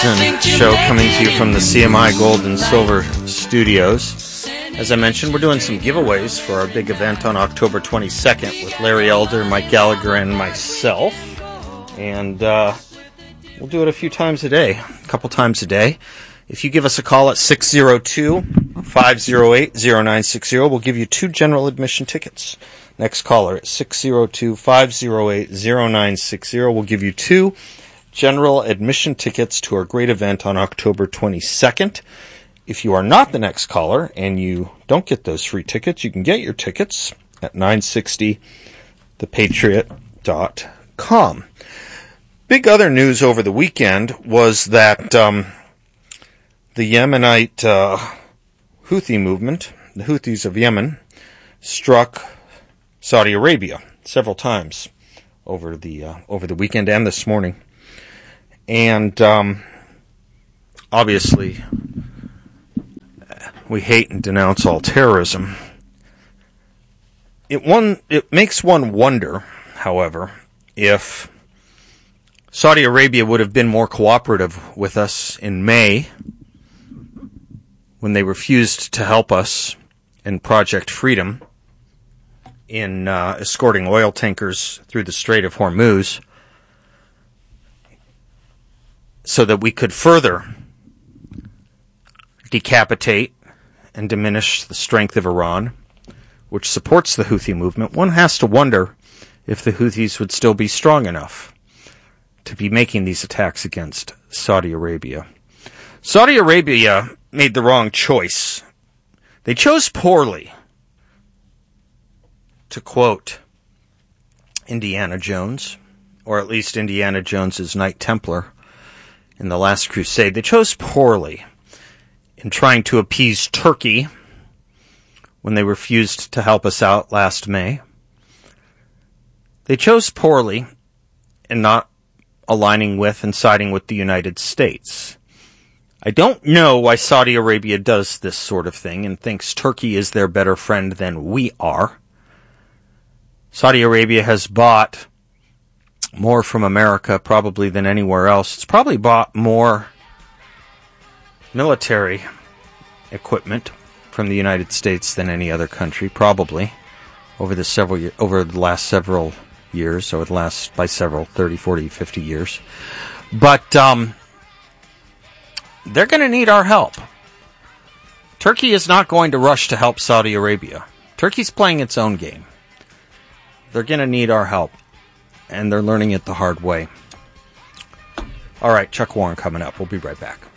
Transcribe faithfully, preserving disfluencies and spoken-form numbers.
Show coming to you from the C M I Gold and Silver Studios. As I mentioned, we're doing some giveaways for our big event on October twenty-second with Larry Elder, Mike Gallagher, and myself. And uh, we'll do it a few times a day, a couple times a day. If you give us a call at six oh two, five oh eight, oh nine six oh, we'll give you two general admission tickets. Next caller at six oh two, five oh eight, oh nine six oh, we'll give you two general admission tickets to our great event on October twenty-second. If you are not the next caller and you don't get those free tickets, you can get your tickets at nine sixty the patriot dot com. Big other news over the weekend was that um, the Yemenite uh, Houthi movement, the Houthis of Yemen, struck Saudi Arabia several times over the uh, over the weekend and this morning. And um, obviously, we hate and denounce all terrorism. It one it makes one wonder, however, if Saudi Arabia would have been more cooperative with us in May when they refused to help us in Project Freedom in uh, escorting oil tankers through the Strait of Hormuz, so that we could further decapitate and diminish the strength of Iran, which supports the Houthi movement. One has to wonder if the Houthis would still be strong enough to be making these attacks against Saudi Arabia. Saudi Arabia made the wrong choice. They chose poorly. To quote Indiana Jones, or at least Indiana Jones's Knight Templar in The Last Crusade, they chose poorly in trying to appease Turkey when they refused to help us out last May. They chose poorly in not aligning with and siding with the United States. I don't know why Saudi Arabia does this sort of thing and thinks Turkey is their better friend than we are. Saudi Arabia has bought more from America probably than anywhere else. It's probably bought more military equipment from the United States than any other country, probably, over the several over the last several years, over the last, by several, thirty, forty, fifty years. But um, they're going to need our help. Turkey is not going to rush to help Saudi Arabia. Turkey's playing its own game. They're going to need our help, and they're learning it the hard way. All right, Chuck Warren coming up. We'll be right back.